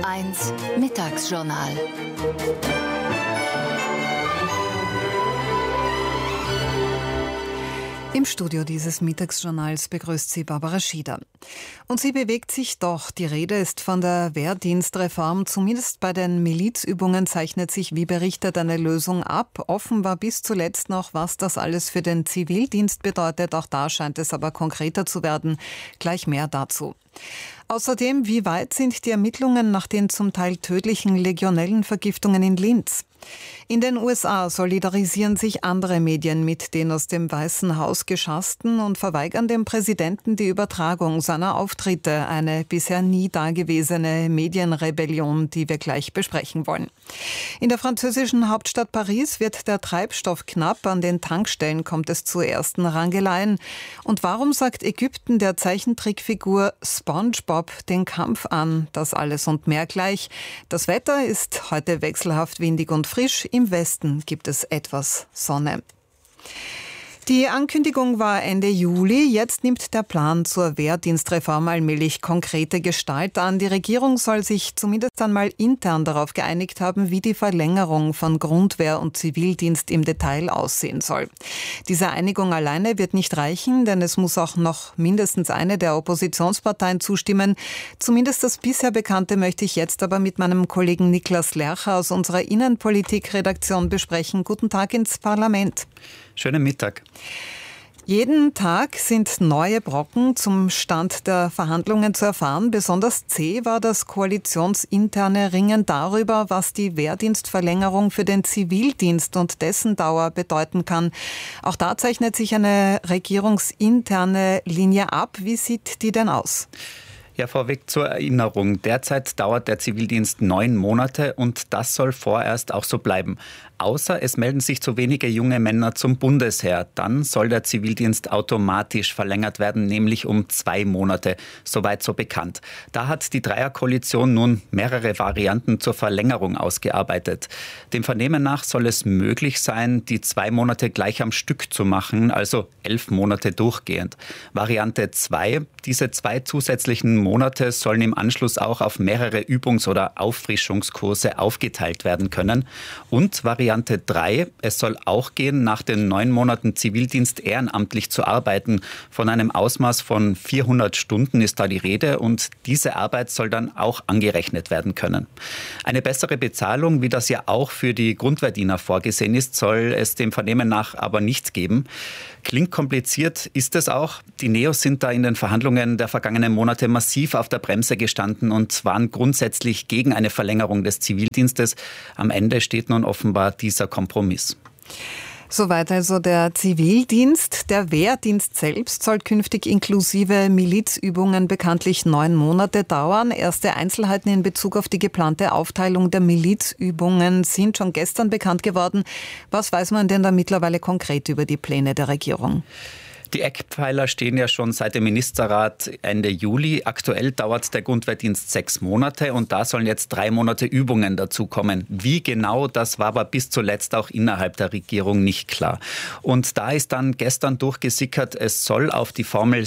1 Mittagsjournal. Im Studio dieses Mittagsjournals begrüßt sie Barbara Schieder. Und sie bewegt sich doch. Die Rede ist von der Wehrdienstreform. Zumindest bei den Milizübungen zeichnet sich, wie berichtet, eine Lösung ab. Offen war bis zuletzt noch, was das alles für den Zivildienst bedeutet. Auch da scheint es aber konkreter zu werden. Gleich mehr dazu. Außerdem, wie weit sind die Ermittlungen nach den zum Teil tödlichen Legionellenvergiftungen in Linz? In den USA solidarisieren sich andere Medien mit den aus dem Weißen Haus geschassten und verweigern dem Präsidenten die Übertragung seiner Auftritte. Eine bisher nie dagewesene Medienrebellion, die wir gleich besprechen wollen. In der französischen Hauptstadt Paris wird der Treibstoff knapp. An den Tankstellen kommt es zu ersten Rangeleien. Und warum sagt Ägypten der Zeichentrickfigur SpongeBob den Kampf an? Das alles und mehr gleich. Das Wetter ist heute wechselhaft windig und frisch. Im Westen gibt es etwas Sonne. Die Ankündigung war Ende Juli. Jetzt nimmt der Plan zur Wehrdienstreform allmählich konkrete Gestalt an. Die Regierung soll sich zumindest einmal intern darauf geeinigt haben, wie die Verlängerung von Grundwehr und Zivildienst im Detail aussehen soll. Diese Einigung alleine wird nicht reichen, denn es muss auch noch mindestens eine der Oppositionsparteien zustimmen. Zumindest das bisher Bekannte möchte ich jetzt aber mit meinem Kollegen Niklas Lercher aus unserer Innenpolitik-Redaktion besprechen. Guten Tag ins Parlament. Schönen Mittag. Jeden Tag sind neue Brocken zum Stand der Verhandlungen zu erfahren. Besonders zäh war das koalitionsinterne Ringen darüber, was die Wehrdienstverlängerung für den Zivildienst und dessen Dauer bedeuten kann. Auch da zeichnet sich eine regierungsinterne Linie ab. Wie sieht die denn aus? Ja, vorweg zur Erinnerung. Derzeit dauert der Zivildienst 9 Monate und das soll vorerst auch so bleiben. Außer es melden sich zu wenige junge Männer zum Bundesheer. Dann soll der Zivildienst automatisch verlängert werden, nämlich um 2 Monate. Soweit so bekannt. Da hat die Dreierkoalition nun mehrere Varianten zur Verlängerung ausgearbeitet. Dem Vernehmen nach soll es möglich sein, die 2 Monate gleich am Stück zu machen, also 11 Monate durchgehend. Variante 2, diese 2 zusätzlichen Monate sollen im Anschluss auch auf mehrere Übungs- oder Auffrischungskurse aufgeteilt werden können. Und Variante 3, es soll auch gehen, nach den 9 Monaten Zivildienst ehrenamtlich zu arbeiten. Von einem Ausmaß von 400 Stunden ist da die Rede und diese Arbeit soll dann auch angerechnet werden können. Eine bessere Bezahlung, wie das ja auch für die Grundwehrdiener vorgesehen ist, soll es dem Vernehmen nach aber nicht geben. Klingt kompliziert, ist es auch. Die Neos sind da in den Verhandlungen der vergangenen Monate massiv auf der Bremse gestanden und waren grundsätzlich gegen eine Verlängerung des Zivildienstes. Am Ende steht nun offenbar dieser Kompromiss. Soweit also der Zivildienst. Der Wehrdienst selbst soll künftig inklusive Milizübungen bekanntlich 9 Monate dauern. Erste Einzelheiten in Bezug auf die geplante Aufteilung der Milizübungen sind schon gestern bekannt geworden. Was weiß man denn da mittlerweile konkret über die Pläne der Regierung? Die Eckpfeiler stehen ja schon seit dem Ministerrat Ende Juli. Aktuell dauert der Grundwehrdienst 6 Monate und da sollen jetzt 3 Monate Übungen dazukommen. Wie genau, das war aber bis zuletzt auch innerhalb der Regierung nicht klar. Und da ist dann gestern durchgesickert, es soll auf die Formel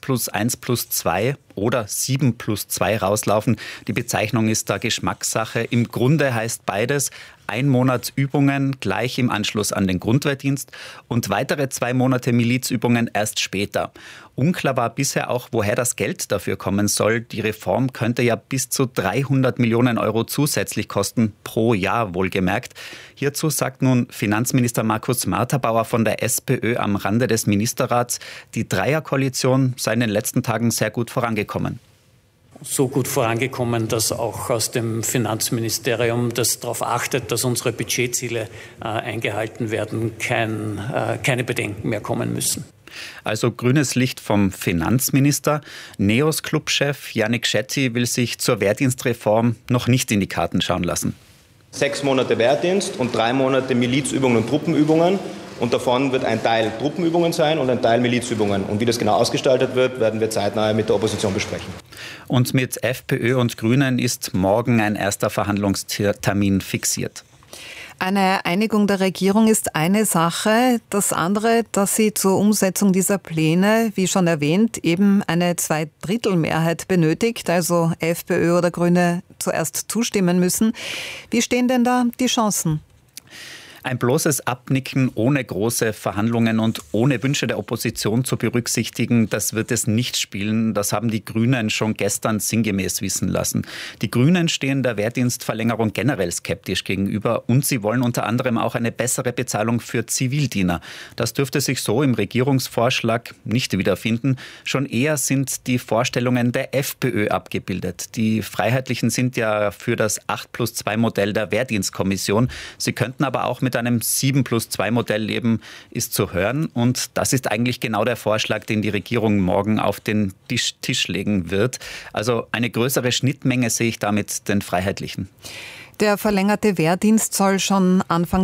6+1+2 oder 7+2 rauslaufen. Die Bezeichnung ist da Geschmackssache. Im Grunde heißt beides 1 Monat Übungen gleich im Anschluss an den Grundwehrdienst und weitere 2 Monate Milizübungen erst später. Unklar war bisher auch, woher das Geld dafür kommen soll. Die Reform könnte ja bis zu 300 Millionen Euro zusätzlich kosten, pro Jahr wohlgemerkt. Hierzu sagt nun Finanzminister Markus Marterbauer von der SPÖ am Rande des Ministerrats, die Dreierkoalition sei in den letzten Tagen sehr gut vorangekommen. So gut vorangekommen, dass auch aus dem Finanzministerium, das darauf achtet, dass unsere Budgetziele eingehalten werden, keine Bedenken mehr kommen müssen. Also grünes Licht vom Finanzminister. Neos Clubchef Yannick Schetti will sich zur Wehrdienstreform noch nicht in die Karten schauen lassen. 6 Monate Wehrdienst und 3 Monate Milizübungen und Truppenübungen. Und davon wird ein Teil Truppenübungen sein und ein Teil Milizübungen. Und wie das genau ausgestaltet wird, werden wir zeitnah mit der Opposition besprechen. Und mit FPÖ und Grünen ist morgen ein erster Verhandlungstermin fixiert. Eine Einigung der Regierung ist eine Sache. Das andere, dass sie zur Umsetzung dieser Pläne, wie schon erwähnt, eben eine Zweidrittelmehrheit benötigt, also FPÖ oder Grüne zuerst zustimmen müssen. Wie stehen denn da die Chancen? Ein bloßes Abnicken ohne große Verhandlungen und ohne Wünsche der Opposition zu berücksichtigen, das wird es nicht spielen. Das haben die Grünen schon gestern sinngemäß wissen lassen. Die Grünen stehen der Wehrdienstverlängerung generell skeptisch gegenüber und sie wollen unter anderem auch eine bessere Bezahlung für Zivildiener. Das dürfte sich so im Regierungsvorschlag nicht wiederfinden. Schon eher sind die Vorstellungen der FPÖ abgebildet. Die Freiheitlichen sind ja für das 8+2-Modell der Wehrdienstkommission. Sie könnten aber auch mit einem 7+2-Modell leben, ist zu hören. Und das ist eigentlich genau der Vorschlag, den die Regierung morgen auf den Tisch legen wird. Also eine größere Schnittmenge sehe ich da mit den Freiheitlichen. Der verlängerte Wehrdienst soll schon Anfang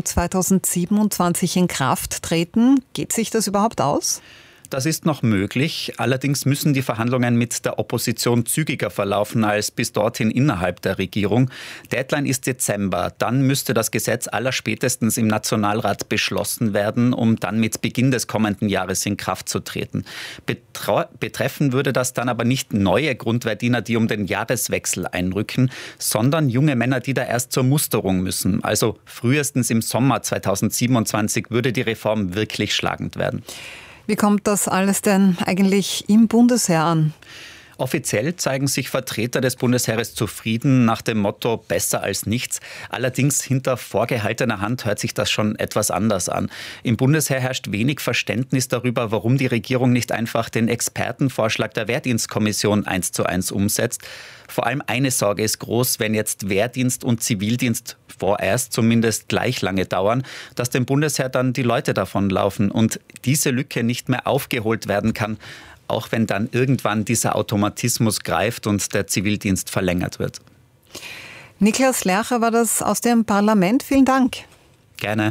2027 in Kraft treten. Geht sich das überhaupt aus? Das ist noch möglich. Allerdings müssen die Verhandlungen mit der Opposition zügiger verlaufen als bis dorthin innerhalb der Regierung. Deadline ist Dezember. Dann müsste das Gesetz allerspätestens im Nationalrat beschlossen werden, um dann mit Beginn des kommenden Jahres in Kraft zu treten. Betreffen würde das dann aber nicht neue Grundwehrdiener, die um den Jahreswechsel einrücken, sondern junge Männer, die da erst zur Musterung müssen. Also frühestens im Sommer 2027 würde die Reform wirklich schlagend werden. Wie kommt das alles denn eigentlich im Bundesheer an? Offiziell zeigen sich Vertreter des Bundesheeres zufrieden nach dem Motto besser als nichts. Allerdings hinter vorgehaltener Hand hört sich das schon etwas anders an. Im Bundesheer herrscht wenig Verständnis darüber, warum die Regierung nicht einfach den Expertenvorschlag der Wehrdienstkommission 1:1 umsetzt. Vor allem eine Sorge ist groß, wenn jetzt Wehrdienst und Zivildienst vorerst zumindest gleich lange dauern, dass dem Bundesheer dann die Leute davonlaufen und diese Lücke nicht mehr aufgeholt werden kann, auch wenn dann irgendwann dieser Automatismus greift und der Zivildienst verlängert wird. Niklas Lercher war das aus dem Parlament. Vielen Dank. Gerne.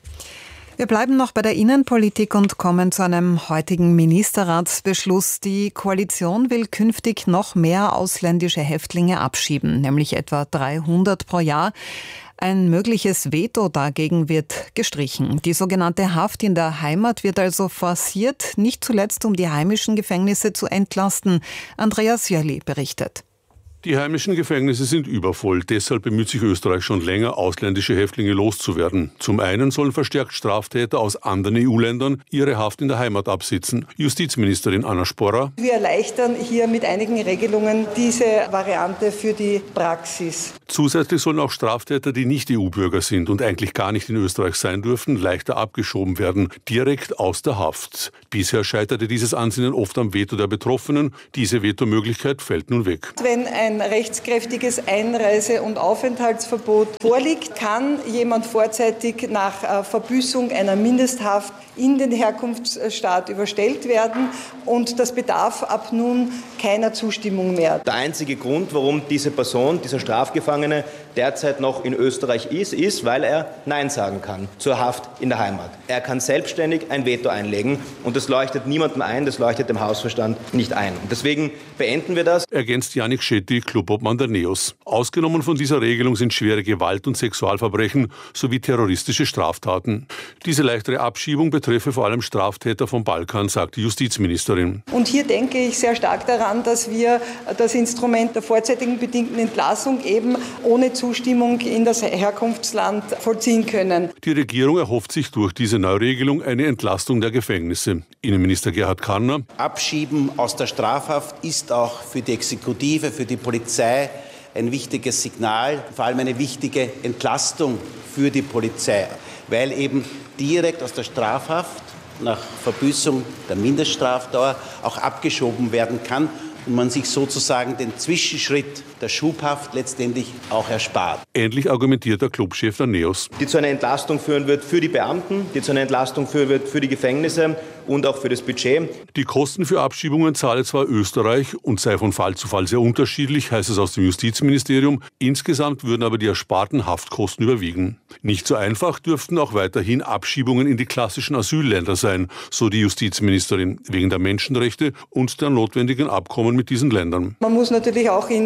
Wir bleiben noch bei der Innenpolitik und kommen zu einem heutigen Ministerratsbeschluss. Die Koalition will künftig noch mehr ausländische Häftlinge abschieben, nämlich etwa 300 pro Jahr. Ein mögliches Veto dagegen wird gestrichen. Die sogenannte Haft in der Heimat wird also forciert, nicht zuletzt um die heimischen Gefängnisse zu entlasten. Andreas Jörli berichtet. Die heimischen Gefängnisse sind übervoll. Deshalb bemüht sich Österreich schon länger, ausländische Häftlinge loszuwerden. Zum einen sollen verstärkt Straftäter aus anderen EU-Ländern ihre Haft in der Heimat absitzen. Justizministerin Anna Sporrer: Wir erleichtern hier mit einigen Regelungen diese Variante für die Praxis. Zusätzlich sollen auch Straftäter, die nicht EU-Bürger sind und eigentlich gar nicht in Österreich sein dürfen, leichter abgeschoben werden, direkt aus der Haft. Bisher scheiterte dieses Ansinnen oft am Veto der Betroffenen. Diese Vetomöglichkeit fällt nun weg. Wenn ein rechtskräftiges Einreise- und Aufenthaltsverbot vorliegt, kann jemand vorzeitig nach Verbüßung einer Mindesthaft in den Herkunftsstaat überstellt werden und das bedarf ab nun keiner Zustimmung mehr. Der einzige Grund, warum diese Person, dieser Strafgefangene derzeit noch in Österreich ist, weil er Nein sagen kann zur Haft in der Heimat. Er kann selbstständig ein Veto einlegen und das leuchtet niemandem ein, das leuchtet dem Hausverstand nicht ein. Und deswegen beenden wir das. Ergänzt Janik Schetti, Clubobmann der NEOS. Ausgenommen von dieser Regelung sind schwere Gewalt- und Sexualverbrechen sowie terroristische Straftaten. Diese leichtere Abschiebung betreffe vor allem Straftäter vom Balkan, sagt die Justizministerin. Und hier denke ich sehr stark daran, dass wir das Instrument der vorzeitigen bedingten Entlassung eben ohne Zustimmung in das Herkunftsland vollziehen können. Die Regierung erhofft sich durch diese Neuregelung eine Entlastung der Gefängnisse. Innenminister Gerhard Karner: Abschieben aus der Strafhaft ist auch für die Exekutive, für die Polizei ein wichtiges Signal, vor allem eine wichtige Entlastung für die Polizei, weil eben direkt aus der Strafhaft nach Verbüßung der Mindeststrafdauer auch abgeschoben werden kann und man sich sozusagen den Zwischenschritt der Schubhaft letztendlich auch erspart. Ähnlich argumentiert der Clubchef der NEOS. Die zu einer Entlastung führen wird für die Beamten, die zu einer Entlastung führen wird für die Gefängnisse und auch für das Budget. Die Kosten für Abschiebungen zahle zwar Österreich und sei von Fall zu Fall sehr unterschiedlich, heißt es aus dem Justizministerium. Insgesamt würden aber die ersparten Haftkosten überwiegen. Nicht so einfach dürften auch weiterhin Abschiebungen in die klassischen Asylländer sein, so die Justizministerin, wegen der Menschenrechte und der notwendigen Abkommen mit diesen Ländern. Man muss natürlich auch in diesem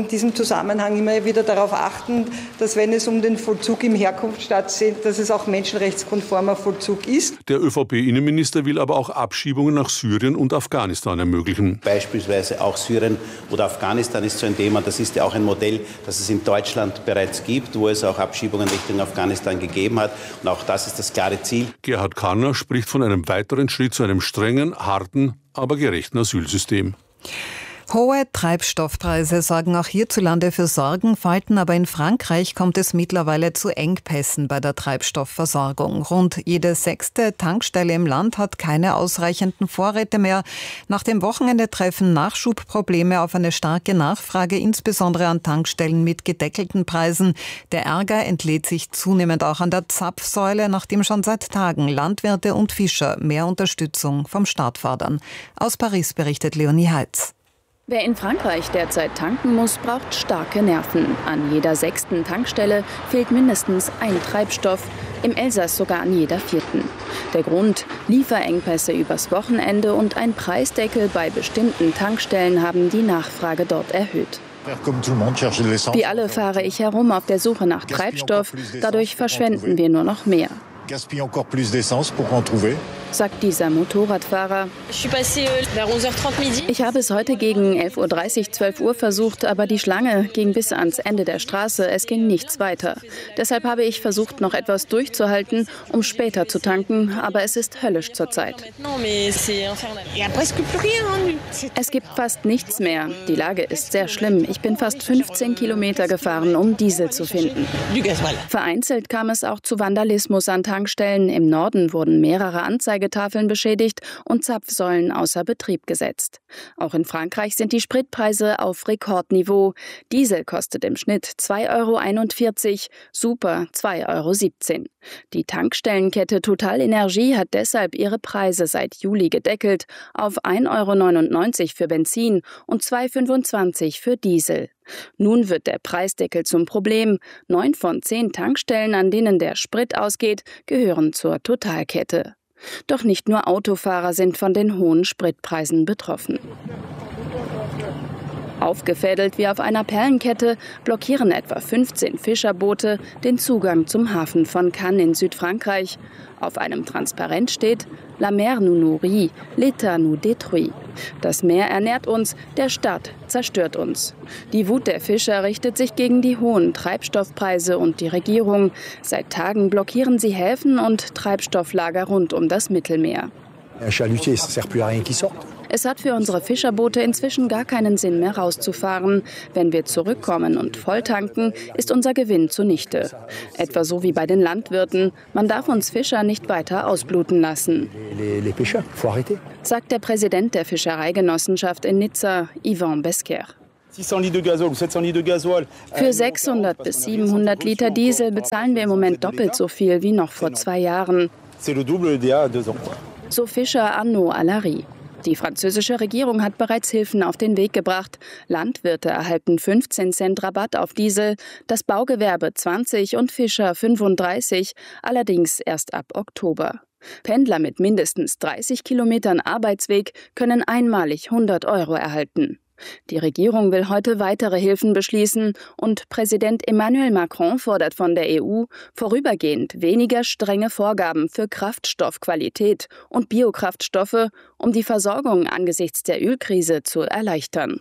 Zusammenhang immer wieder darauf achten, dass wenn es um den Vollzug im Herkunftsstaat geht, dass es auch menschenrechtskonformer Vollzug ist. Der ÖVP-Innenminister will aber auch Abschiebungen nach Syrien und Afghanistan ermöglichen. Beispielsweise auch Syrien oder Afghanistan ist so ein Thema. Das ist ja auch ein Modell, das es in Deutschland bereits gibt, wo es auch Abschiebungen Richtung Afghanistan gegeben hat. Und auch das ist das klare Ziel. Gerhard Karner spricht von einem weiteren Schritt zu einem strengen, harten, aber gerechten Asylsystem. Hohe Treibstoffpreise sorgen auch hierzulande für Sorgenfalten, aber in Frankreich kommt es mittlerweile zu Engpässen bei der Treibstoffversorgung. Rund jede 6. Tankstelle im Land hat keine ausreichenden Vorräte mehr. Nach dem Wochenende treffen Nachschubprobleme auf eine starke Nachfrage, insbesondere an Tankstellen mit gedeckelten Preisen. Der Ärger entlädt sich zunehmend auch an der Zapfsäule, nachdem schon seit Tagen Landwirte und Fischer mehr Unterstützung vom Staat fordern. Aus Paris berichtet Leonie Heitz. Wer in Frankreich derzeit tanken muss, braucht starke Nerven. An jeder 6. Tankstelle fehlt mindestens ein Treibstoff, im Elsass sogar an jeder 4. Der Grund: Lieferengpässe übers Wochenende und ein Preisdeckel bei bestimmten Tankstellen haben die Nachfrage dort erhöht. Wie alle fahre ich herum auf der Suche nach Treibstoff, dadurch verschwenden wir nur noch mehr, sagt dieser Motorradfahrer. Ich habe es heute gegen 11:30 Uhr, 12 Uhr versucht, aber die Schlange ging bis ans Ende der Straße. Es ging nichts weiter. Deshalb habe ich versucht, noch etwas durchzuhalten, um später zu tanken, aber es ist höllisch zurzeit. Es gibt fast nichts mehr. Die Lage ist sehr schlimm. Ich bin fast 15 Kilometer gefahren, um Diesel zu finden. Vereinzelt kam es auch zu Vandalismus an Tankstellen. Im Norden wurden mehrere Anzeigetafeln beschädigt und Zapfsäulen außer Betrieb gesetzt. Auch in Frankreich sind die Spritpreise auf Rekordniveau. Diesel kostet im Schnitt 2,41 €, Super 2,17 €. Die Tankstellenkette Total Energie hat deshalb ihre Preise seit Juli gedeckelt auf 1,99 € für Benzin und 2,25 € für Diesel. Nun wird der Preisdeckel zum Problem. 9 von 10 Tankstellen, an denen der Sprit ausgeht, gehören zur Totalkette. Doch nicht nur Autofahrer sind von den hohen Spritpreisen betroffen. Aufgefädelt wie auf einer Perlenkette blockieren etwa 15 Fischerboote den Zugang zum Hafen von Cannes in Südfrankreich. Auf einem Transparent steht: La mer nous nourrit, l'État nous détruit. Das Meer ernährt uns, der Staat zerstört uns. Die Wut der Fischer richtet sich gegen die hohen Treibstoffpreise und die Regierung. Seit Tagen blockieren sie Häfen und Treibstofflager rund um das Mittelmeer. Es hat für unsere Fischerboote inzwischen gar keinen Sinn mehr rauszufahren. Wenn wir zurückkommen und volltanken, ist unser Gewinn zunichte. Etwa so wie bei den Landwirten. Man darf uns Fischer nicht weiter ausbluten lassen, sagt der Präsident der Fischereigenossenschaft in Nizza, Yvan Besquer. Für 600 bis 700 Liter Diesel bezahlen wir im Moment doppelt so viel wie noch vor 2 Jahren. So Fischer Arnaud Allary. Die französische Regierung hat bereits Hilfen auf den Weg gebracht. Landwirte erhalten 15 Cent Rabatt auf Diesel, das Baugewerbe 20 und Fischer 35, allerdings erst ab Oktober. Pendler mit mindestens 30 Kilometern Arbeitsweg können einmalig 100 € erhalten. Die Regierung will heute weitere Hilfen beschließen und Präsident Emmanuel Macron fordert von der EU vorübergehend weniger strenge Vorgaben für Kraftstoffqualität und Biokraftstoffe, um die Versorgung angesichts der Ölkrise zu erleichtern.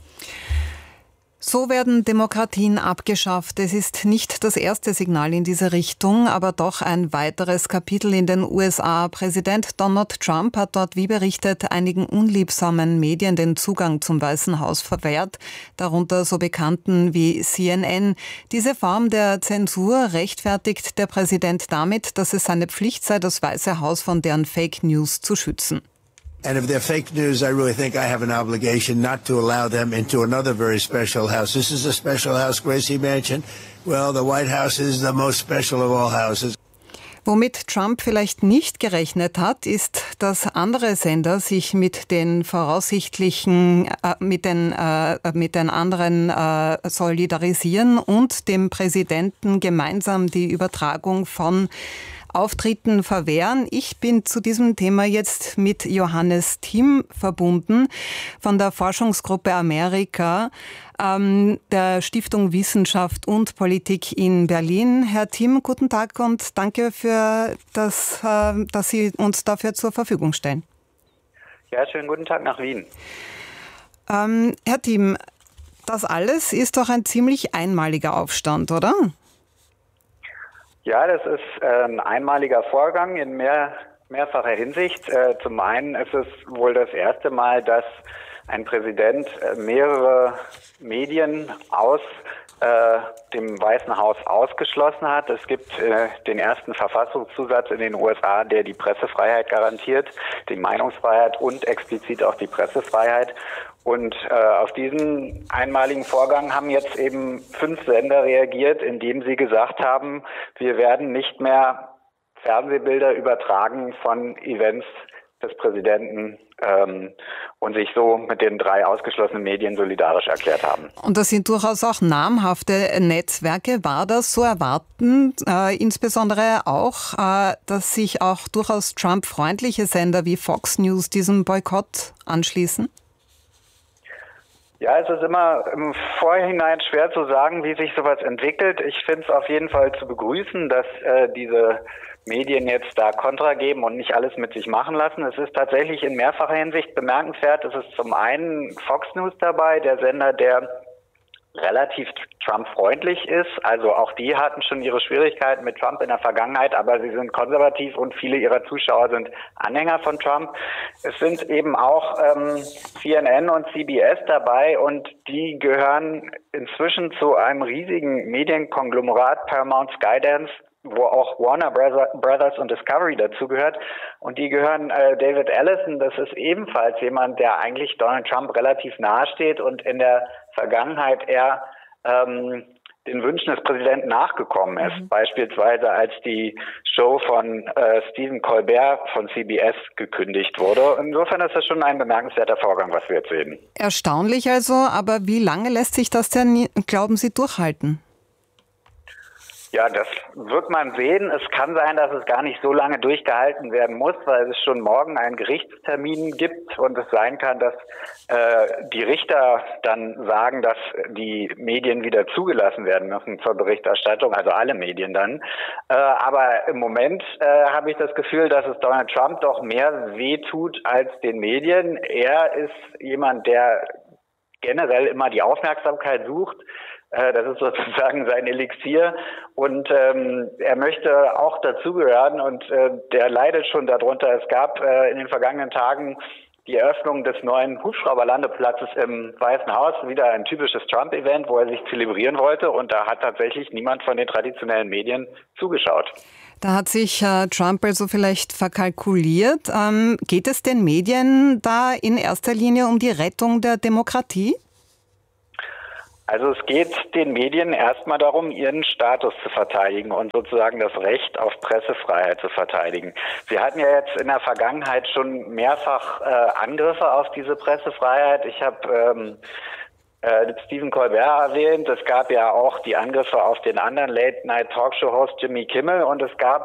So werden Demokratien abgeschafft. Es ist nicht das erste Signal in diese Richtung, aber doch ein weiteres Kapitel in den USA. Präsident Donald Trump hat dort, wie berichtet, einigen unliebsamen Medien den Zugang zum Weißen Haus verwehrt, darunter so Bekannten wie CNN. Diese Form der Zensur rechtfertigt der Präsident damit, dass es seine Pflicht sei, das Weiße Haus von deren Fake News zu schützen. And if they're fake news, I really think I have an obligation not to allow them into another very special house. This is a special house, Gracie Mansion. Well, the White House is the most special of all houses. Womit Trump vielleicht nicht gerechnet hat, ist, dass andere Sender sich mit den voraussichtlichen, mit den anderen solidarisieren und dem Präsidenten gemeinsam die Übertragung von Auftritten verwehren. Ich bin zu diesem Thema jetzt mit Johannes Thimm verbunden von der Forschungsgruppe Amerika der Stiftung Wissenschaft und Politik in Berlin. Herr Thimm, guten Tag und danke für das, dass Sie uns dafür zur Verfügung stellen. Ja, schönen guten Tag nach Wien. Herr Thimm, das alles ist doch ein ziemlich einmaliger Aufstand, oder? Ja, das ist ein einmaliger Vorgang in mehrfacher Hinsicht. Zum einen ist es wohl das erste Mal, dass ein Präsident mehrere Medien aus dem Weißen Haus ausgeschlossen hat. Es gibt den ersten Verfassungszusatz in den USA, der die Pressefreiheit garantiert, die Meinungsfreiheit und explizit auch die Pressefreiheit. Und auf diesen einmaligen Vorgang haben jetzt eben 5 Sender reagiert, indem sie gesagt haben, wir werden nicht mehr Fernsehbilder übertragen von Events des Präsidenten und sich so mit den 3 ausgeschlossenen Medien solidarisch erklärt haben. Und das sind durchaus auch namhafte Netzwerke. War das so erwartend? Insbesondere auch, dass sich auch durchaus Trump-freundliche Sender wie Fox News diesem Boykott anschließen? Ja, es ist immer im Vorhinein schwer zu sagen, wie sich sowas entwickelt. Ich finde es auf jeden Fall zu begrüßen, dass diese Medien jetzt da Kontra geben und nicht alles mit sich machen lassen. Es ist tatsächlich in mehrfacher Hinsicht bemerkenswert. Es ist zum einen Fox News dabei, der Sender, der relativ Trump-freundlich ist. Also auch die hatten schon ihre Schwierigkeiten mit Trump in der Vergangenheit, aber sie sind konservativ und viele ihrer Zuschauer sind Anhänger von Trump. Es sind eben auch CNN und CBS dabei und die gehören inzwischen zu einem riesigen Medienkonglomerat, Paramount, Skydance, wo auch Warner Brothers und Discovery dazugehört. Und die gehören David Ellison, das ist ebenfalls jemand, der eigentlich Donald Trump relativ nahe steht und in der Vergangenheit eher den Wünschen des Präsidenten nachgekommen ist. Beispielsweise als die Show von Stephen Colbert von CBS gekündigt wurde. Insofern ist das schon ein bemerkenswerter Vorgang, was wir jetzt sehen. Erstaunlich also, aber wie lange lässt sich das denn, glauben Sie, durchhalten? Ja, das wird man sehen. Es kann sein, dass es gar nicht so lange durchgehalten werden muss, weil es schon morgen einen Gerichtstermin gibt und es sein kann, dass die Richter dann sagen, dass die Medien wieder zugelassen werden müssen zur Berichterstattung, also alle Medien dann. Aber im Moment habe ich das Gefühl, dass es Donald Trump doch mehr wehtut als den Medien. Er ist jemand, der generell immer die Aufmerksamkeit sucht. Das ist sozusagen sein Elixier und er möchte auch dazugehören und der leidet schon darunter. Es gab in den vergangenen Tagen die Eröffnung des neuen Hubschrauberlandeplatzes im Weißen Haus, wieder ein typisches Trump-Event, wo er sich zelebrieren wollte und da hat tatsächlich niemand von den traditionellen Medien zugeschaut. Da hat sich Trump also vielleicht verkalkuliert. Geht es den Medien da in erster Linie um die Rettung der Demokratie? Also es geht den Medien erstmal darum, ihren Status zu verteidigen und sozusagen das Recht auf Pressefreiheit zu verteidigen. Sie hatten ja jetzt in der Vergangenheit schon mehrfach Angriffe auf diese Pressefreiheit. Ich habe Stephen Colbert erwähnt. Es gab ja auch die Angriffe auf den anderen Late-Night-Talkshow-Host Jimmy Kimmel und es gab